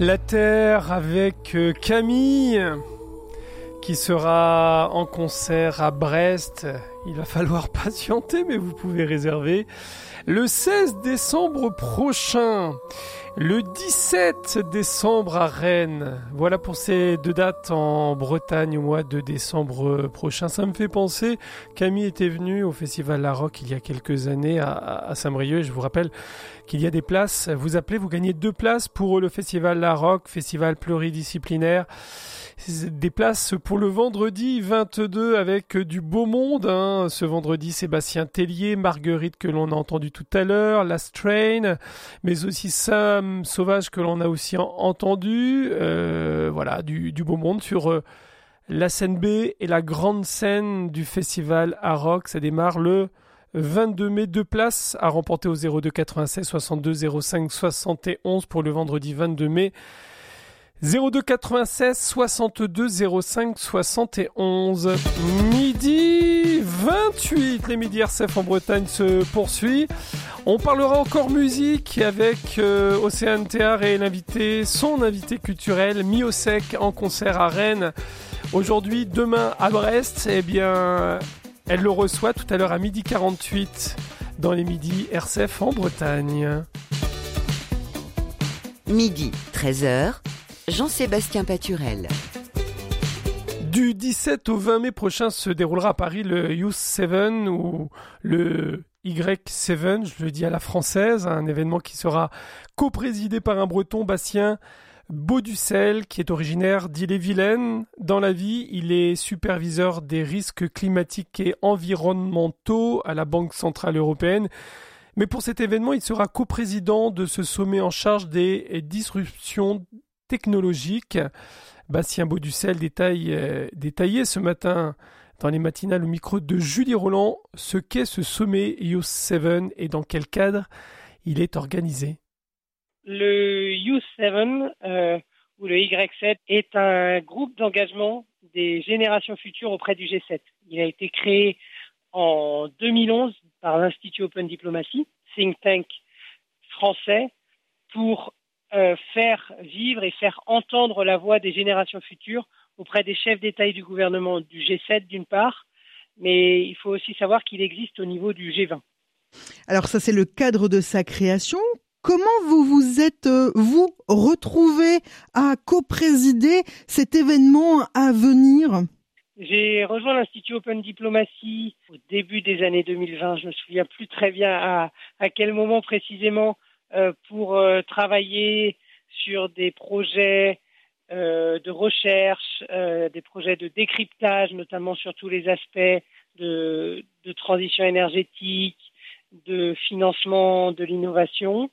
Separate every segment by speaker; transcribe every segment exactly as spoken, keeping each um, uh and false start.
Speaker 1: La Terre avec Camille qui sera en concert à Brest. Il va falloir patienter, mais vous pouvez réserver le seize décembre prochain. Le dix-sept décembre à Rennes. Voilà pour ces deux dates en Bretagne au mois de décembre prochain. Ça me fait penser, Camille était venue au Festival La Rock il y a quelques années à, à Saint-Brieuc. Je vous rappelle qu'il y a des places. Vous appelez, vous gagnez deux places pour le Festival La Rock, festival pluridisciplinaire. Des places pour le vendredi vingt-deux avec du beau monde. Hein. Ce vendredi, Sébastien Tellier, Marguerite que l'on a entendu tout à l'heure, Last Train, mais aussi Sam Sauvage que l'on a aussi en- entendu. Euh, voilà, du, du beau monde sur euh, la scène B et la grande scène du festival à Rock. Ça démarre le vingt-deux mai. Deux places à remporter au zéro deux quatre-vingt-seize soixante-deux zéro cinq soixante et onze pour le vendredi vingt-deux mai. zéro deux quatre-vingt-seize soixante-deux zéro cinq soixante et onze. Midi vingt-huit, les Midi R C F en Bretagne se poursuit. On parlera encore musique avec euh, Océane Théard et l'invité, son invité culturel, Miosec en concert à Rennes. Aujourd'hui, demain à Brest, eh bien, elle le reçoit tout à l'heure à midi quarante-huit dans les Midi R C F en Bretagne.
Speaker 2: Midi, treize heures. Jean-Sébastien Paturel.
Speaker 1: Du dix-sept au vingt mai prochain se déroulera à Paris le Youth sept ou le Y sept, je le dis à la française, un événement qui sera coprésidé par un breton, Bastien Bauducel, qui est originaire d'Ille-et-Vilaine. Dans la vie, il est superviseur des risques climatiques et environnementaux à la Banque Centrale Européenne. Mais pour cet événement, il sera coprésident de ce sommet en charge des disruptions technologique. Bastien Bauducel détaille, euh, détaillait ce matin dans les matinales au micro de Julie Roland ce qu'est ce sommet Youth sept et dans quel cadre il est organisé.
Speaker 3: Le Youth sept euh, ou le Y sept est un groupe d'engagement des générations futures auprès du G sept. Il a été créé en deux mille onze par l'Institut Open Diplomacy, think tank français, pour Euh, faire vivre et faire entendre la voix des générations futures auprès des chefs d'État et du gouvernement du G sept d'une part, mais il faut aussi savoir qu'il existe au niveau du G vingt.
Speaker 4: Alors ça, c'est le cadre de sa création. Comment vous vous êtes, euh, vous, retrouvé à coprésider cet événement à venir ?
Speaker 3: J'ai rejoint l'Institut Open Diplomacy au début des années deux mille vingt. Je me souviens plus très bien à, à quel moment précisément, euh, pour euh, travailler sur des projets euh, de recherche, euh, des projets de décryptage, notamment sur tous les aspects de, de transition énergétique, de financement de l'innovation.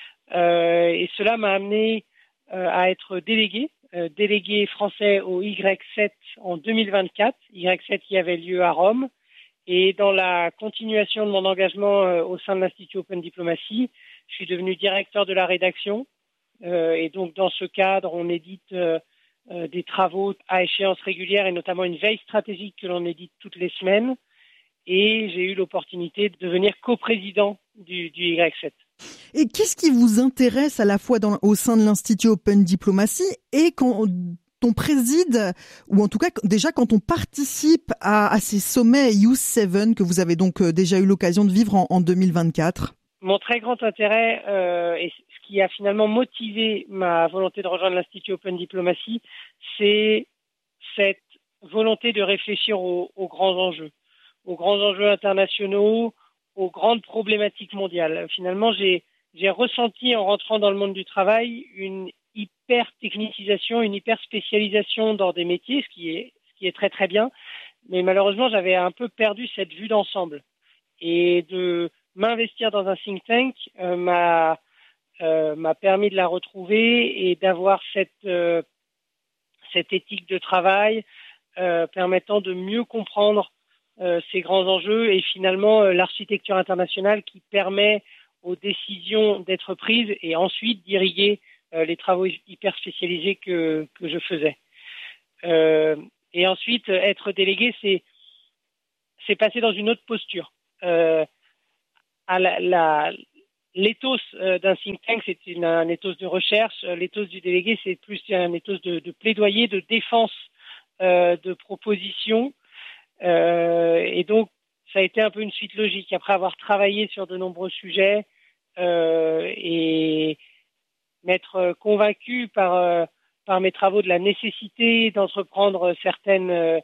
Speaker 3: Euh, et cela m'a amené euh, à être délégué, euh, délégué français au Y sept en deux mille vingt-quatre, Y sept qui avait lieu à Rome. Et dans la continuation de mon engagement euh, au sein de l'Institut Open Diplomacy, je suis devenu directeur de la rédaction. Euh, et donc, dans ce cadre, on édite euh, euh, des travaux à échéance régulière et notamment une veille stratégique que l'on édite toutes les semaines. Et j'ai eu l'opportunité de devenir coprésident du, du Y sept.
Speaker 4: Et qu'est-ce qui vous intéresse à la fois dans, au sein de l'Institut Open Diplomacy et quand on préside, ou en tout cas déjà quand on participe à, à ces sommets Youth sept que vous avez donc déjà eu l'occasion de vivre en, en deux mille vingt-quatre?
Speaker 3: Mon très grand intérêt euh, et ce qui a finalement motivé ma volonté de rejoindre l'Institut Open Diplomacy, c'est cette volonté de réfléchir aux, aux grands enjeux, aux grands enjeux internationaux, aux grandes problématiques mondiales. Finalement, j'ai, j'ai ressenti en rentrant dans le monde du travail une hyper technicisation, une hyper spécialisation dans des métiers, ce qui est, ce qui est très très bien. Mais malheureusement, j'avais un peu perdu cette vue d'ensemble. Et de m'investir dans un think tank euh, m'a, euh, m'a permis de la retrouver et d'avoir cette, euh, cette éthique de travail euh, permettant de mieux comprendre euh, ces grands enjeux et finalement euh, l'architecture internationale qui permet aux décisions d'être prises et ensuite d'irriguer euh, les travaux hyper spécialisés que, que je faisais. Euh, et ensuite, être délégué, c'est, c'est passer dans une autre posture. Euh, à la, la, l'éthos euh, d'un think tank, c'est une, un éthos de recherche. L'éthos du délégué, c'est plus un éthos de, de plaidoyer, de défense euh, de propositions. Euh, et donc, ça a été un peu une suite logique. Après avoir travaillé sur de nombreux sujets euh, et m'être convaincu par, euh, par mes travaux de la nécessité d'entreprendre certaines euh,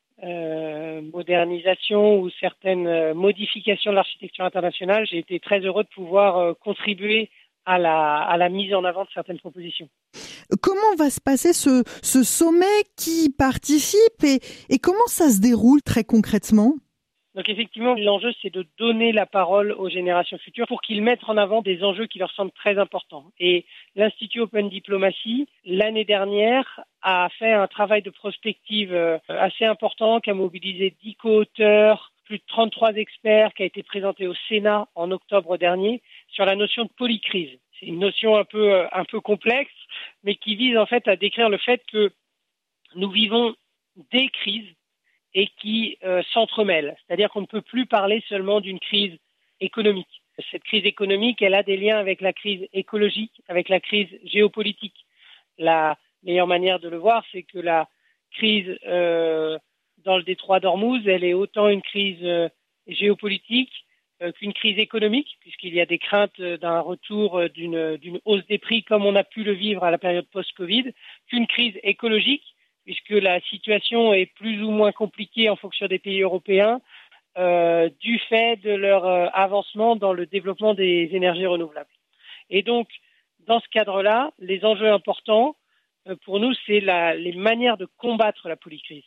Speaker 3: euh, modernisations ou certaines euh, modifications de l'architecture internationale, j'ai été très heureux de pouvoir euh, contribuer à la, à la mise en avant de certaines propositions.
Speaker 4: Comment va se passer ce, ce sommet? Qui participe et, et comment ça se déroule très concrètement?
Speaker 3: Donc effectivement, l'enjeu, c'est de donner la parole aux générations futures pour qu'ils mettent en avant des enjeux qui leur semblent très importants. Et l'Institut Open Diplomacy, l'année dernière, a fait un travail de prospective assez important, qui a mobilisé dix co-auteurs, plus de trente-trois experts, qui a été présenté au Sénat en octobre dernier, sur la notion de polycrise. C'est une notion un peu, un peu complexe, mais qui vise en fait à décrire le fait que nous vivons des crises et qui euh, s'entremêlent. C'est-à-dire qu'on ne peut plus parler seulement d'une crise économique. Cette crise économique, elle a des liens avec la crise écologique, avec la crise géopolitique. La meilleure manière de le voir, c'est que la crise euh, dans le détroit d'Ormuz, elle est autant une crise euh, géopolitique euh, qu'une crise économique, puisqu'il y a des craintes d'un retour euh, d'une, d'une hausse des prix comme on a pu le vivre à la période post-Covid, qu'une crise écologique, puisque la situation est plus ou moins compliquée en fonction des pays européens, euh, du fait de leur euh, avancement dans le développement des énergies renouvelables. Et donc, dans ce cadre-là, les enjeux importants, euh, pour nous, c'est la, les manières de combattre la polycrise.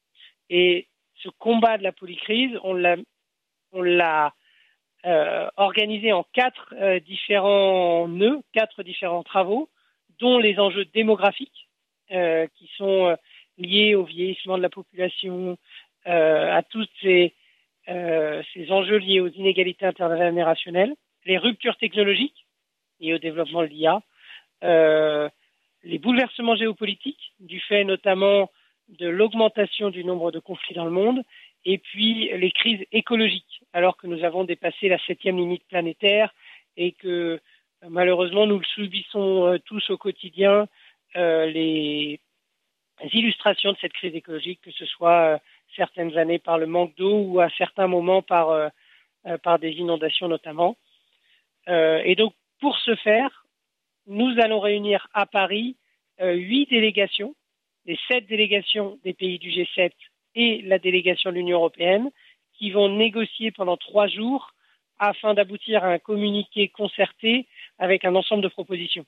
Speaker 3: Et ce combat de la polycrise, on l'a, on l'a euh, organisé en quatre euh, différents nœuds, quatre différents travaux, dont les enjeux démographiques, Euh, qui sont euh, liés au vieillissement de la population, euh, à tous ces, euh, ces enjeux liés aux inégalités intergénérationnelles, les ruptures technologiques liées au développement de l'I A, euh, les bouleversements géopolitiques, du fait notamment de l'augmentation du nombre de conflits dans le monde, et puis les crises écologiques, alors que nous avons dépassé la septième limite planétaire et que malheureusement nous le subissons euh, tous au quotidien. Euh, les illustrations de cette crise écologique, que ce soit euh, certaines années par le manque d'eau ou à certains moments par, euh, euh, par des inondations notamment. Euh, et donc, pour ce faire, nous allons réunir à Paris euh, huit délégations, les sept délégations des pays du G sept et la délégation de l'Union européenne, qui vont négocier pendant trois jours afin d'aboutir à un communiqué concerté avec un ensemble de propositions.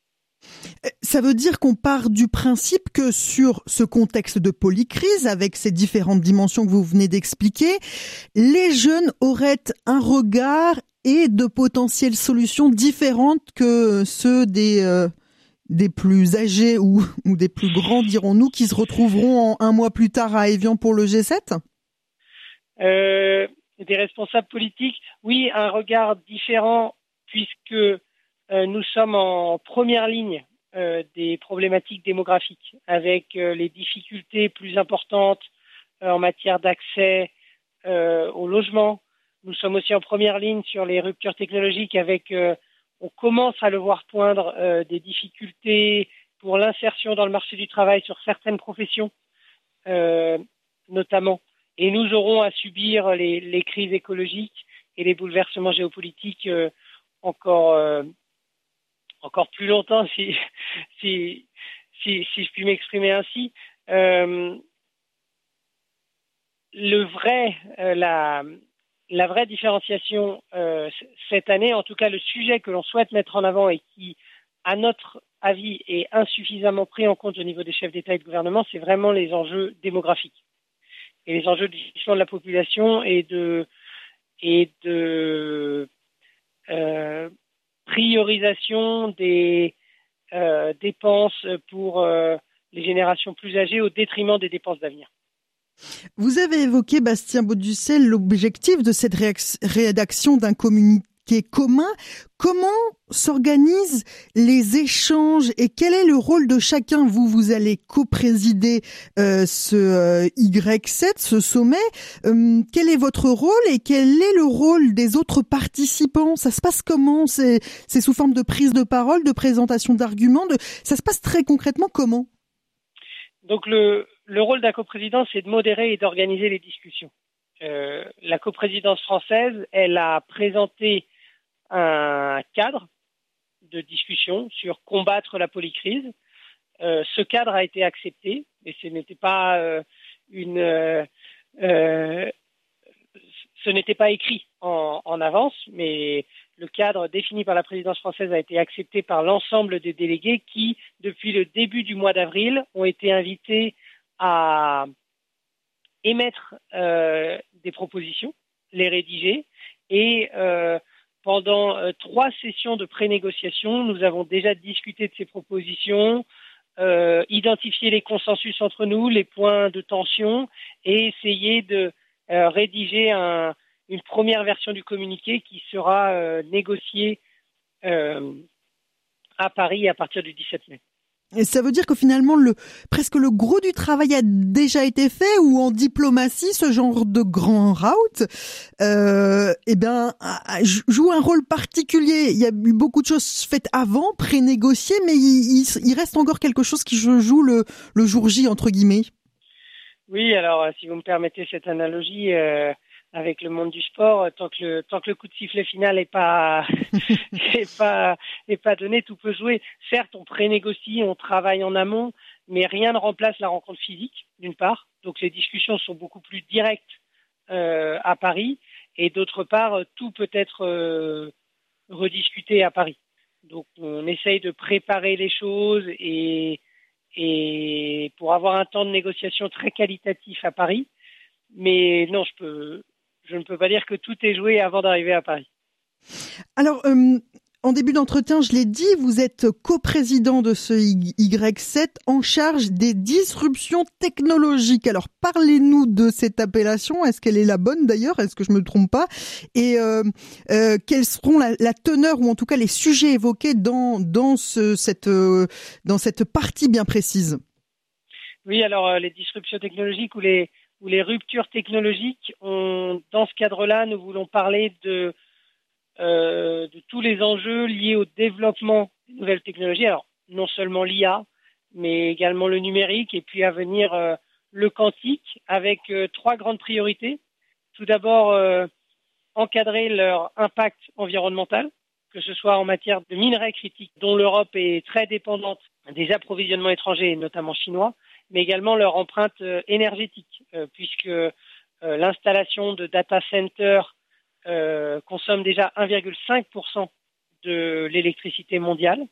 Speaker 4: Ça veut dire qu'on part du principe que sur ce contexte de polycrise, avec ces différentes dimensions que vous venez d'expliquer, les jeunes auraient un regard et de potentielles solutions différentes que ceux des, euh, des plus âgés ou, ou des plus grands, dirons-nous, qui se retrouveront en, un mois plus tard à Évian pour le G sept ?
Speaker 3: euh, Des responsables politiques, oui, un regard différent, puisque euh, nous sommes en première ligne euh, des problématiques démographiques, avec euh, les difficultés plus importantes euh, en matière d'accès euh, au logement. Nous sommes aussi en première ligne sur les ruptures technologiques, avec, euh, on commence à le voir poindre, euh, des difficultés pour l'insertion dans le marché du travail sur certaines professions, euh, notamment. Et nous aurons à subir les, les crises écologiques et les bouleversements géopolitiques euh, encore euh, encore plus longtemps, si si si, si je puis m'exprimer ainsi. Euh, le vrai, euh, la la vraie différenciation euh, cette année, en tout cas le sujet que l'on souhaite mettre en avant et qui, à notre avis, est insuffisamment pris en compte au niveau des chefs d'État et de gouvernement, c'est vraiment les enjeux démographiques et les enjeux du vieillissement de la population et de et de euh, priorisation des euh, dépenses pour euh, les générations plus âgées au détriment des dépenses d'avenir.
Speaker 4: Vous avez évoqué, Bastien Baudussel, l'objectif de cette rédaction d'un communiqué qui est commun. Comment s'organisent les échanges et quel est le rôle de chacun? Vous, vous allez co-présider euh, ce euh, Y sept, ce sommet. Euh, quel est votre rôle et quel est le rôle des autres participants? Ça se passe comment? C'est, c'est sous forme de prise de parole, de présentation d'arguments. De... Ça se passe très concrètement comment?
Speaker 3: Donc le, le rôle d'un coprésident, c'est de modérer et d'organiser les discussions. Euh, la coprésidence française, elle a présenté un cadre de discussion sur combattre la polycrise. Euh, ce cadre a été accepté, et ce n'était pas euh, une, euh, euh, ce n'était pas écrit en, en avance, mais le cadre défini par la présidence française a été accepté par l'ensemble des délégués qui, depuis le début du mois d'avril, ont été invités à émettre euh, des propositions, les rédiger, et euh, pendant euh, trois sessions de pré-négociation, nous avons déjà discuté de ces propositions, euh, identifié les consensus entre nous, les points de tension, et essayé de euh, rédiger un, une première version du communiqué qui sera euh, négociée euh, à Paris à partir du dix-sept mai.
Speaker 4: Et ça veut dire que finalement, le, presque le gros du travail a déjà été fait, ou en diplomatie, ce genre de grand route, euh, eh ben, joue un rôle particulier. Il y a eu beaucoup de choses faites avant, pré-négociées, mais il, il, il reste encore quelque chose qui joue le, le jour J, entre guillemets.
Speaker 3: Oui, alors, si vous me permettez cette analogie, euh, avec le monde du sport, tant que le, tant que le coup de sifflet final n'est pas, est pas, est pas donné, tout peut jouer. Certes, on prénégocie, on travaille en amont, mais rien ne remplace la rencontre physique, d'une part. Donc, les discussions sont beaucoup plus directes, euh, à Paris. Et d'autre part, tout peut être, euh, rediscuté à Paris. Donc, on essaye de préparer les choses et, et pour avoir un temps de négociation très qualitatif à Paris. Mais non, je peux, je ne peux pas dire que tout est joué avant d'arriver à Paris.
Speaker 4: Alors, euh, en début d'entretien, je l'ai dit, vous êtes coprésident de ce Y sept en charge des disruptions technologiques. Alors, parlez-nous de cette appellation. Est-ce qu'elle est la bonne d'ailleurs? Est-ce que je me trompe pas? Et euh, euh, quels seront la, la teneur ou en tout cas les sujets évoqués dans dans ce, cette euh, dans cette partie bien précise?
Speaker 3: Oui, alors euh, les disruptions technologiques ou les ou les ruptures technologiques, on, dans ce cadre-là, nous voulons parler de, euh, de tous les enjeux liés au développement des nouvelles technologies. Alors, non seulement l'I A, mais également le numérique, et puis à venir euh, le quantique, avec euh, trois grandes priorités. Tout d'abord, euh, encadrer leur impact environnemental, que ce soit en matière de minerais critiques, dont l'Europe est très dépendante des approvisionnements étrangers, notamment chinois, mais également leur empreinte euh, énergétique, euh, puisque euh, l'installation de data centers euh, consomme déjà un virgule cinq pour cent de l'électricité mondiale,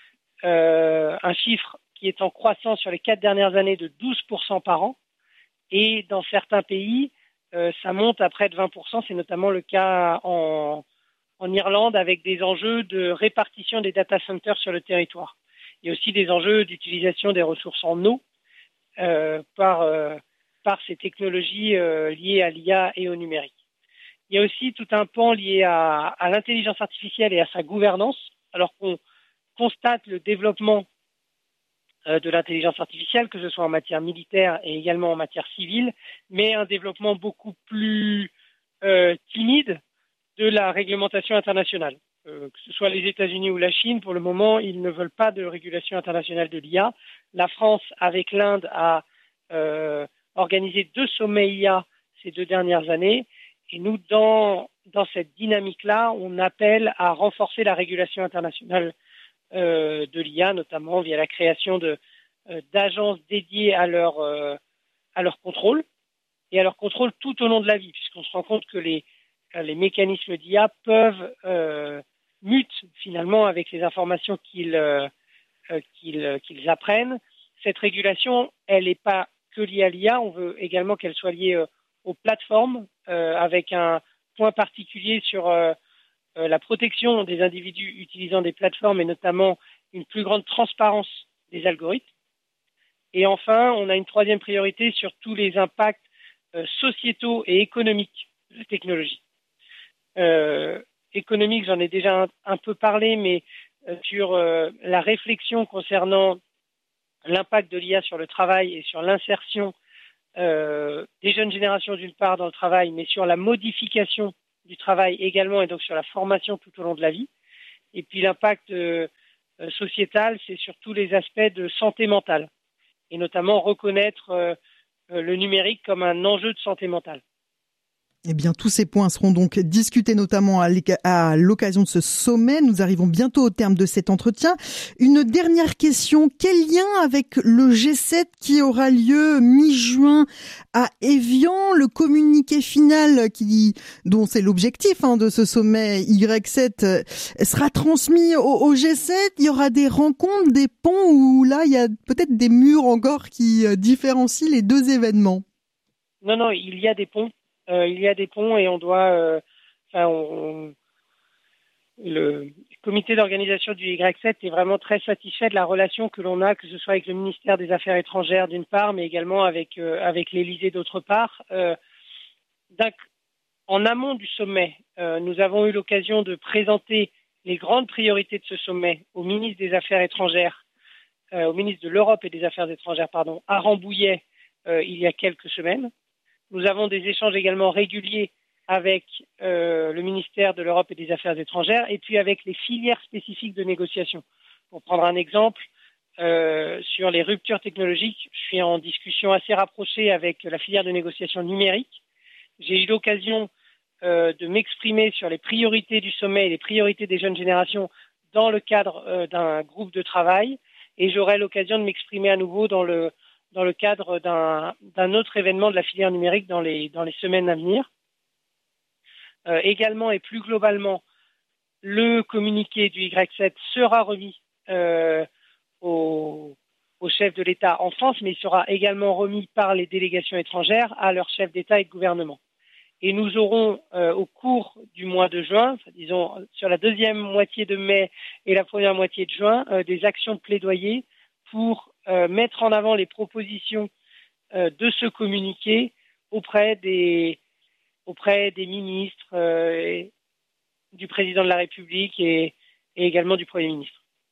Speaker 3: euh, un chiffre qui est en croissance sur les quatre dernières années de douze pour cent par an, et dans certains pays, euh, ça monte à près de vingt pour cent, c'est notamment le cas en, en Irlande, avec des enjeux de répartition des data centers sur le territoire. Il y a aussi des enjeux d'utilisation des ressources en eau, Euh, par, euh, par ces technologies euh, liées à l'I A et au numérique. Il y a aussi tout un pan lié à, à l'intelligence artificielle et à sa gouvernance, alors qu'on constate le développement euh, de l'intelligence artificielle, que ce soit en matière militaire et également en matière civile, mais un développement beaucoup plus euh, timide de la réglementation internationale. Euh, que ce soit les États-Unis ou la Chine, pour le moment, ils ne veulent pas de régulation internationale de l'I A. La France, avec l'Inde, a euh, organisé deux sommets I A ces deux dernières années. Et nous, dans, dans cette dynamique-là, on appelle à renforcer la régulation internationale euh, de l'I A, notamment via la création de, euh, d'agences dédiées à leur, euh, à leur contrôle, et à leur contrôle tout au long de la vie, puisqu'on se rend compte que les, les mécanismes d'I A peuvent euh, mutent finalement avec les informations qu'ils, euh, qu'ils, qu'ils apprennent. Cette régulation, elle n'est pas que liée à l'I A, on veut également qu'elle soit liée euh, aux plateformes, euh, avec un point particulier sur euh, euh, la protection des individus utilisant des plateformes et notamment une plus grande transparence des algorithmes. Et enfin, on a une troisième priorité sur tous les impacts euh, sociétaux et économiques de la technologie. Euh, économique, j'en ai déjà un, un peu parlé, mais euh, sur euh, la réflexion concernant l'impact de l'I A sur le travail et sur l'insertion euh, des jeunes générations d'une part dans le travail, mais sur la modification du travail également et donc sur la formation tout au long de la vie. Et puis l'impact euh, sociétal, c'est sur tous les aspects de santé mentale et notamment reconnaître euh, le numérique comme un enjeu de santé mentale.
Speaker 4: Eh bien, tous ces points seront donc discutés notamment à l'occasion de ce sommet. Nous arrivons bientôt au terme de cet entretien. Une dernière question. Quel lien avec le G sept qui aura lieu mi-juin à Évian? Le communiqué final qui, dont c'est l'objectif hein, de ce sommet Y sept sera transmis au, au G sept. Il y aura des rencontres, des ponts où là, il y a peut-être des murs encore qui différencient les deux événements.
Speaker 3: Non, non, il y a des ponts. Euh, il y a des ponts et on doit, euh, enfin, on, le comité d'organisation du Y sept est vraiment très satisfait de la relation que l'on a, que ce soit avec le ministère des Affaires étrangères d'une part, mais également avec euh, avec l'Élysée d'autre part. Euh, en amont du sommet, euh, nous avons eu l'occasion de présenter les grandes priorités de ce sommet au ministre des Affaires étrangères, euh, au ministre de l'Europe et des Affaires étrangères, pardon, à Rambouillet, euh, il y a quelques semaines. Nous avons des échanges également réguliers avec euh, le ministère de l'Europe et des Affaires étrangères et puis avec les filières spécifiques de négociation. Pour prendre un exemple, euh, sur les ruptures technologiques, je suis en discussion assez rapprochée avec la filière de négociation numérique. J'ai eu l'occasion euh, de m'exprimer sur les priorités du sommet et les priorités des jeunes générations dans le cadre euh, d'un groupe de travail et j'aurai l'occasion de m'exprimer à nouveau dans le dans le cadre d'un, d'un autre événement de la filière numérique dans les, dans les semaines à venir. Euh, également et plus globalement, le communiqué du Y sept sera remis euh, au, au chef de l'État en France, mais il sera également remis par les délégations étrangères à leurs chefs d'État et de gouvernement. Et nous aurons euh, au cours du mois de juin, enfin, disons sur la deuxième moitié de mai et la première moitié de juin, euh, des actions de plaidoyer pour euh, mettre en avant les propositions euh, de ce communiqué auprès des, auprès des ministres, euh, et du président de la République et, et également du Premier ministre.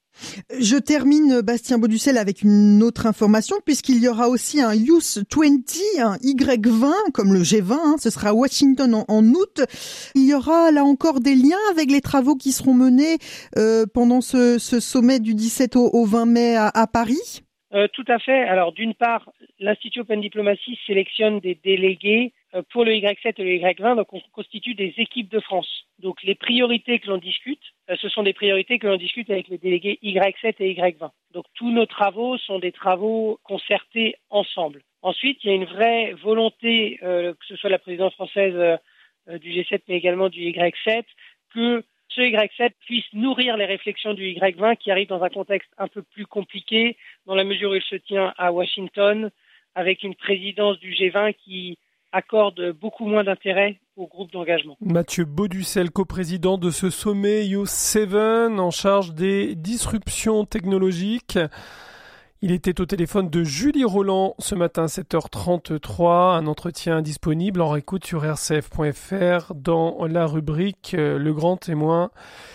Speaker 4: Je termine, Bastien Baudussel, avec une autre information, puisqu'il y aura aussi un Youth vingt, un Y vingt, comme le G vingt, hein, ce sera à Washington en, en août. Il y aura là encore des liens avec les travaux qui seront menés euh, pendant ce, ce sommet du dix-sept au, au vingt mai à, à Paris.
Speaker 3: Euh, tout à fait. Alors, d'une part, l'Institut Open Diplomacy sélectionne des délégués euh, pour le Y sept et le Y vingt, donc on constitue des équipes de France. Donc, les priorités que l'on discute, euh, ce sont des priorités que l'on discute avec les délégués Y sept et Y vingt. Donc, tous nos travaux sont des travaux concertés ensemble. Ensuite, il y a une vraie volonté, euh, que ce soit la présidence française euh, du G sept, mais également du Y sept, que ce Y sept puisse nourrir les réflexions du Y vingt qui arrive dans un contexte un peu plus compliqué, dans la mesure où il se tient à Washington, avec une présidence du G vingt qui accorde beaucoup moins d'intérêt au groupe d'engagement.
Speaker 1: Mathieu Baudussel, coprésident de ce sommet Youth sept, en charge des disruptions technologiques. Il était au téléphone de Julie Roland ce matin, sept heures trente-trois. Un entretien disponible en réécoute sur r c f point f r dans la rubrique Le Grand Témoin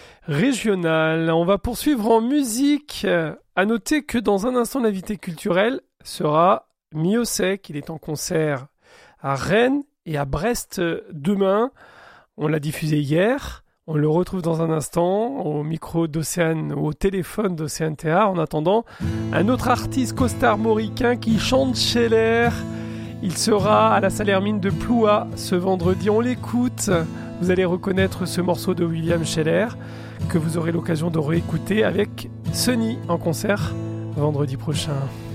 Speaker 1: régional. On va poursuivre en musique. À noter que dans un instant, l'invité culturel sera Miosek. Il est en concert à Rennes et à Brest demain. On l'a diffusé hier. On le retrouve dans un instant au micro d'Océane, au téléphone d'Océane Théard. En attendant, un autre artiste costarmoricain qui chante Scheller. Il sera à la Salle Hermine de Ploua ce vendredi. On l'écoute. Vous allez reconnaître ce morceau de William Scheller que vous aurez l'occasion de réécouter avec Sunny en concert vendredi prochain.